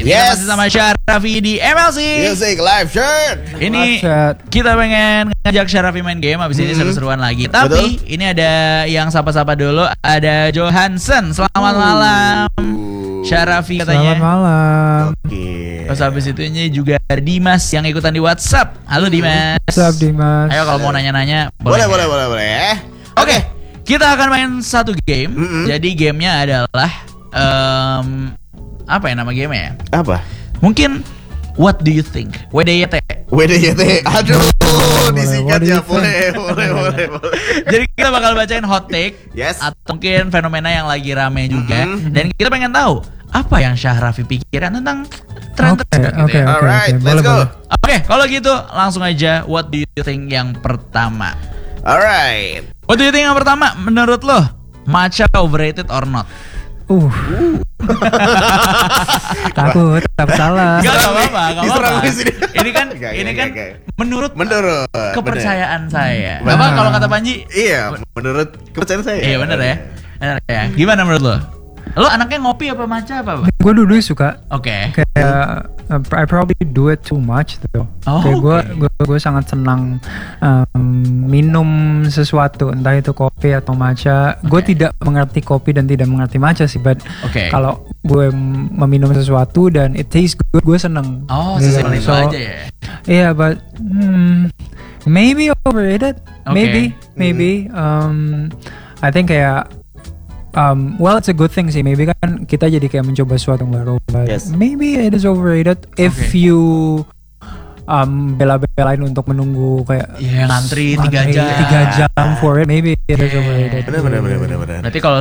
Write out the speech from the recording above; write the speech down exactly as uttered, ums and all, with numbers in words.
Yes. Kita masih sama Syarafi di M L C Music Live Shirt. Ini kita pengen ngajak Syarafi main game. Abis ini Hmm. seru-seruan lagi. Tapi Betul. ini ada yang sapa-sapa dulu. Ada Johansen. Selamat malam Syarafi katanya. Selamat malam. Oke. Terus habis itu ini juga ada Dimas yang ikutan di WhatsApp. Halo Dimas. What's up Dimas? Ayo kalau mau nanya-nanya Boleh, boleh, boleh, boleh. Oke, kita akan main satu game. Mm-mm. Jadi gamenya adalah em, apa ya nama gamenya ya? Apa? Mungkin What do you think? W D Y T. W D Y T. Aduh, disingkat what do ya. you Boleh, boleh, boleh, boleh. Jadi kita bakal bacain hot take Yes. atau mungkin fenomena yang lagi rame juga. Mhm. Dan kita pengen tahu apa yang Syahrafi pikiran tentang tren Oke, tersebut gitu oke, ya. oke. Alright, let's boleh, go. boleh. Oke, kalau gitu langsung aja What do you think yang pertama? Alright. What do you think yang pertama? Menurut lo matcha overrated or not? Uh. Takut, takut salah. Gak apa-apa, gak Diserang apa-apa. di sini. Ini kan, Gak, ini gak, kan gak, gak. menurut Menurut kepercayaan saya. Bener. Apa kalau kata Panji? Iya, menurut kepercayaan saya. Iya bener ya. Bener ya. Gimana menurut lo? Lo anaknya ngopi apa matcha apa? Pak? Gue dulu suka Oke. kayak uh, I probably do it too much tuh. Oh, kayak gue oke. gue gue sangat senang um, minum sesuatu, entah itu kopi atau matcha. Gue Oke. tidak mengerti kopi dan tidak mengerti matcha sih, but Oke. kalau gue m- meminum sesuatu dan it tastes good, gue seneng. Oh, Gitu. sesimpel itu So, aja ya. Yeah, but hmm, maybe overrated. Okay. Maybe, maybe. Um, I think kayak, um, well, it's a good thing sih. Maybe kan kita jadi kayak mencoba sesuatu yang baru. But Yes. maybe it is overrated if Okay. you um, bela-belain untuk menunggu kayak Iya, ngantri tiga ngantri jam. tiga jam for it. Maybe it is Yeah. overrated. Benar, benar, benar, benar, benar. Berarti kalau